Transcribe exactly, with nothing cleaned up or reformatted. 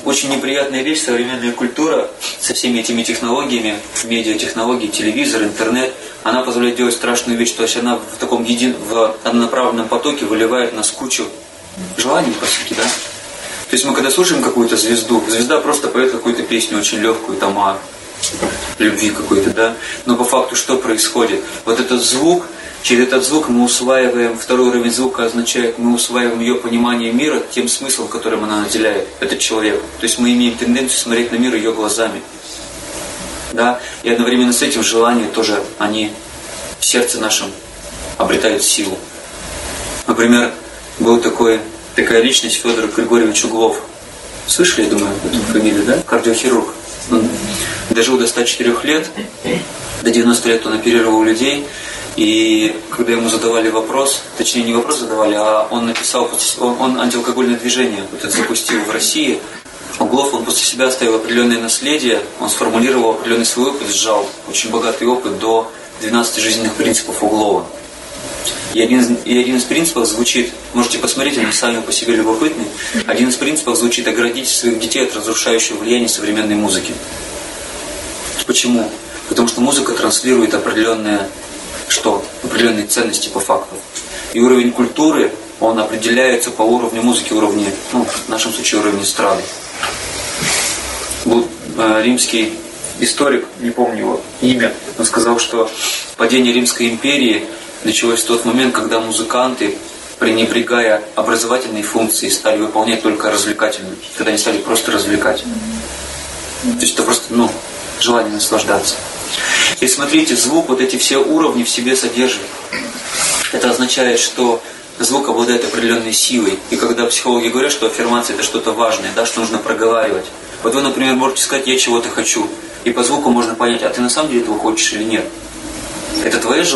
очень неприятная вещь, современная культура со всеми этими технологиями, медиатехнологии, телевизор, интернет, она позволяет делать страшную вещь, то есть она в таком един... в однонаправленном потоке выливает нас кучу желаний, по сути, да? То есть мы когда слушаем какую-то звезду, звезда просто поет какую-то песню очень легкую, там, о любви какой-то, да? Но по факту что происходит? Вот этот звук, через этот звук мы усваиваем, второй уровень звука означает, мы усваиваем ее понимание мира тем смыслом, которым она наделяет, этот человек. То есть мы имеем тенденцию смотреть на мир ее глазами. Да? И одновременно с этим желания тоже, они в сердце нашем обретают силу. Например, был такой, такая личность Федор Григорьевич Углов. Слышали, я думаю, эту фамилию, да? Кардиохирург. Он дожил до ста четырёх лет, до девяноста лет он оперировал людей. И когда ему задавали вопрос, точнее не вопрос задавали, а он написал, он, он антиалкогольное движение вот это запустил в России. Углов, он после себя оставил определенное наследие, он сформулировал определенный свой опыт, сжал очень богатый опыт до двенадцати жизненных принципов Углова. И один, из, и один из принципов звучит, можете посмотреть, они сами по себе любопытны, один из принципов звучит: оградить своих детей от разрушающего влияния современной музыки. Почему? Потому что музыка транслирует определенные, что? Определенные ценности по факту. И уровень культуры, он определяется по уровню музыки, уровне, ну, в нашем случае, уровне эстрады. Был э, римский историк, не помню его имя, он сказал, что падение Римской империи началось в тот момент, когда музыканты, пренебрегая образовательные функции, стали выполнять только развлекательные, когда они стали просто развлекать. То есть это просто, ну, желание наслаждаться. И смотрите, звук, вот эти все уровни в себе содержит. Это означает, что звук обладает определенной силой. И когда психологи говорят, что аффирмация это что-то важное, да, что нужно проговаривать. Вот вы, например, можете сказать: я чего-то хочу. И по звуку можно понять, а ты на самом деле этого хочешь или нет. Это твое желание.